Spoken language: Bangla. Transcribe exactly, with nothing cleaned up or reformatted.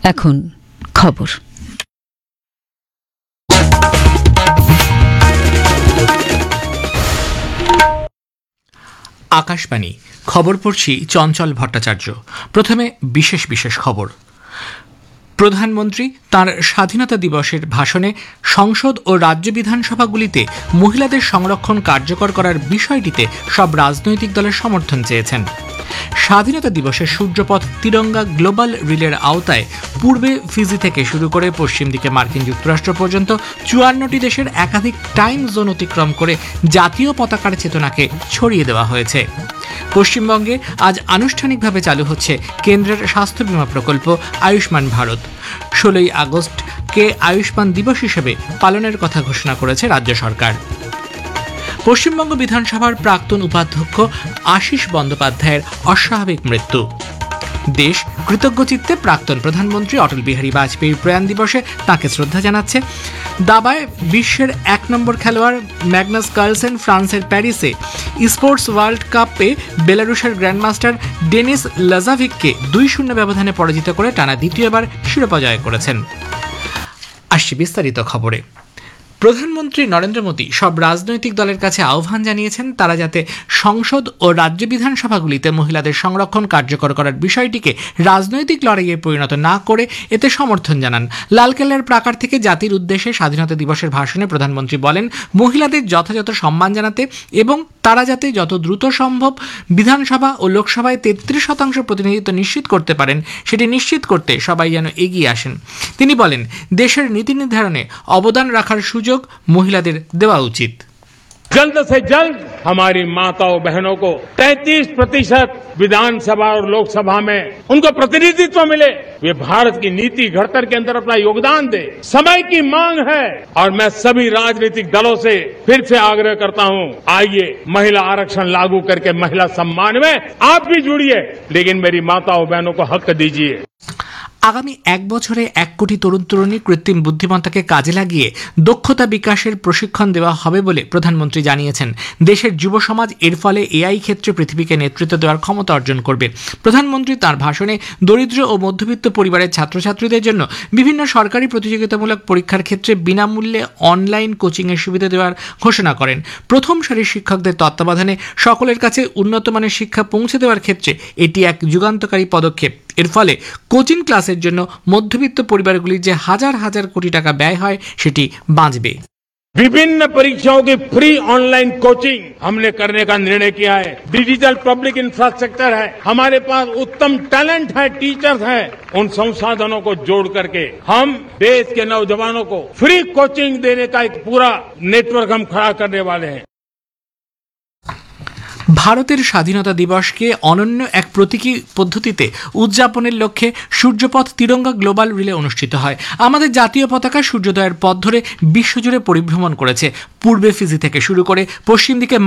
এখন খবর। আকাশবাণী খবর পড়ছি চঞ্চল ভট্টাচার্য। প্রথমে বিশেষ বিশেষ খবর। প্রধানমন্ত্রী তাঁর স্বাধীনতা দিবসের ভাষণে সংসদ ও রাজ্য বিধানসভাগুলিতে মহিলাদের সংরক্ষণ কার্যকর করার বিষয়টিতে সব রাজনৈতিক দলের সমর্থন চেয়েছেন। স্বাধীনতা দিবসে সূর্যপথ তিরঙ্গা গ্লোবাল রিলের আওতায় পূর্বে ফিজি থেকে শুরু করে পশ্চিম দিকে মার্কিন যুক্তরাষ্ট্র পর্যন্ত চুয়ান্নটি দেশের একাধিক টাইম জোন অতিক্রম করে জাতীয় পতাকার চেতনাকে ছড়িয়ে দেওয়া হয়েছে। পশ্চিমবঙ্গে আজ আনুষ্ঠানিকভাবে চালু হচ্ছে কেন্দ্রের স্বাস্থ্য বীমা প্রকল্প আয়ুষ্মান ভারত। ষোলোই আগস্টকে আয়ুষ্মান দিবস হিসেবে পালনের কথা ঘোষণা করেছে রাজ্য সরকার। পশ্চিমবঙ্গ বিধানসভার প্রাক্তন উপাধ্যক্ষ আশিস বন্দ্যোপাধ্যায়ের অস্বাভাবিক মৃত্যু। দেশ কৃতজ্ঞচিত্তে প্রাক্তন প্রধানমন্ত্রী অটল বিহারী বাজপেয়ীর প্রয়াণ দিবসে তাঁকে শ্রদ্ধা জানাচ্ছে। দাবায় বিশ্বের এক নম্বর খেলোয়াড় ম্যাগনাস কার্লসেন ফ্রান্সের প্যারিসে স্পোর্টস ওয়ার্ল্ড কাপে বেলারুশের গ্র্যান্ডমাস্টার ডেনিস লাজাভিককে দুই শূন্য ব্যবধানে পরাজিত করে টানা দ্বিতীয়বার শিরোপা জয় করেছেন। আসছি বিস্তারিত খবরে। প্রধানমন্ত্রী নরেন্দ্র মোদী সব রাজনৈতিক দলের কাছে আহ্বান জানিয়েছেন তারা যাতে সংসদ ও রাজ্য বিধানসভাগুলিতে মহিলাদের সংরক্ষণ কার্যকর করার বিষয়টিকে রাজনৈতিক লড়াইয়ে পরিণত না করে এতে সমর্থন জানান। লালকেল্লার প্রাকার থেকে জাতির উদ্দেশ্যে স্বাধীনতা দিবসের ভাষণে প্রধানমন্ত্রী বলেন, মহিলাদের যথাযথ সম্মান জানাতে এবং তারা যাতে যত দ্রুত সম্ভব বিধানসভা ও লোকসভায় তেত্রিশ শতাংশ প্রতিনিধিত্ব নিশ্চিত করতে পারেন সেটি নিশ্চিত করতে সবাই যেন এগিয়ে আসেন। তিনি বলেন, দেশের নীতি নির্ধারণে অবদান রাখার সুযোগ महिलाদের দেওয়া উচিত। जल्द से जल्द हमारी माताओं बहनों को तैंतीस प्रतिशत विधानसभा और लोकसभा में उनको प्रतिनिधित्व मिले, वे भारत की नीति घड़तर के अंदर अपना योगदान दे। समय की मांग है और मैं सभी राजनीतिक दलों से फिर से आग्रह करता हूं, आइए महिला आरक्षण लागू करके महिला सम्मान में आप भी जुड़िए, लेकिन मेरी माताओं बहनों को हक दीजिए। আগামী এক বছরে এক কোটি তরুণ তরুণী কৃত্রিম বুদ্ধিমত্তাকে কাজে লাগিয়ে দক্ষতা বিকাশের প্রশিক্ষণ দেওয়া হবে বলে প্রধানমন্ত্রী জানিয়েছেন। দেশের যুব সমাজ এর ফলে এআই ক্ষেত্রে পৃথিবীকে নেতৃত্ব দেওয়ার ক্ষমতা অর্জন করবে। প্রধানমন্ত্রী তার ভাষণে দরিদ্র ও মধ্যবিত্ত পরিবারের ছাত্রছাত্রীদের জন্য বিভিন্ন সরকারি প্রতিযোগিতামূলক পরীক্ষার ক্ষেত্রে বিনামূল্যে অনলাইন কোচিংয়ের সুবিধা দেওয়ার ঘোষণা করেন। প্রথম সারির শিক্ষকদের তত্ত্বাবধানে সকলের কাছে উন্নত মানের শিক্ষা পৌঁছে দেওয়ার ক্ষেত্রে এটি এক যুগান্তকারী পদক্ষেপ। এর ফলে কোচিং ক্লাসের জন্য মধ্যবিত্ত পরিবারগুলির যে হাজার হাজার কোটি টাকা ব্যয় হয় সেটি বাঁচবে। विभिन्न परीक्षाओं की फ्री ऑनलाइन कोचिंग हमने करने का निर्णय किया है। डिजिटल पब्लिक इंफ्रास्ट्रक्चर है, हमारे पास उत्तम टैलेंट है, टीचर्स हैं। उन संसाधनों को जोड़ करके हम देश के नौजवानों को फ्री कोचिंग देने का एक पूरा नेटवर्क हम खड़ा करने वाले हैं। ভারতের স্বাধীনতা দিবসকে অনন্য এক প্রতীকী পদ্ধতিতে উদযাপনের লক্ষ্যে সূর্যপথ তিরঙ্গা গ্লোবাল রিলে অনুষ্ঠিত হয়। আমাদের জাতীয় পতাকা সূর্যোদয়ের পথ ধরে বিশ্বজুড়ে পরিভ্রমণ করেছে। পূর্বে ফিজি থেকে শুরু করে পশ্চিম দিকে